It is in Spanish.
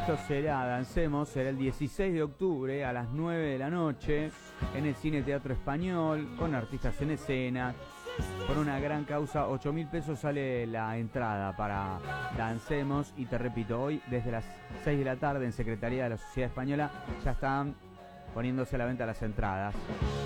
Esto será, Dancemos, será el 16 de octubre a las 9 de la noche en el Cine Teatro Español, con artistas en escena, por una gran causa. 8.000 pesos sale la entrada para Dancemos. Y te repito, hoy desde las 6 de la tarde en Secretaría de la Sociedad Española ya están poniéndose a la venta las entradas.